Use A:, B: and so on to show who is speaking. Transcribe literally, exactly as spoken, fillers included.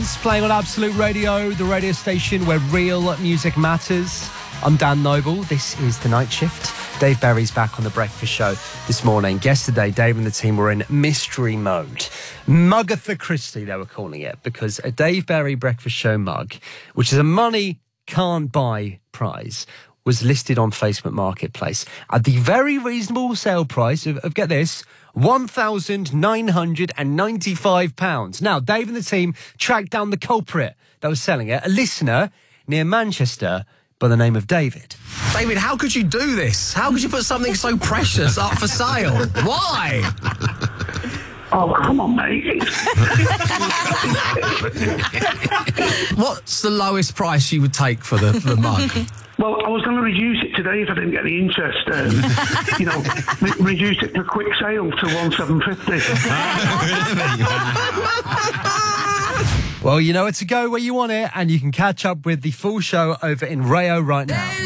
A: Tunes playing on Absolute Radio, the radio station where real music matters. I'm Dan Noble. This is The Night Shift. Dave Berry's back on The Breakfast Show this morning. Yesterday, Dave and the team were in mystery mode. Mugatha Christie, they were calling it, because a Dave Berry Breakfast Show mug, which is a money can't buy prize, was listed on Facebook Marketplace at the very reasonable sale price of, of get this, one thousand nine hundred ninety-five pounds. Now, Dave and the team tracked down the culprit that was selling it, a listener near Manchester by the name of David.
B: David, how could you do this? How could you put something so precious up for sale? Why?
C: Oh, come on, mate.
B: What's the lowest price you would take for the, the mug?
C: Well, I was going to reduce it today if I didn't get the interest. Um, you know, re- reduce it to quick sale to one seven fifty.
A: Well, you know where to go where you want it, and you can catch up with the full show over in Rayo right now.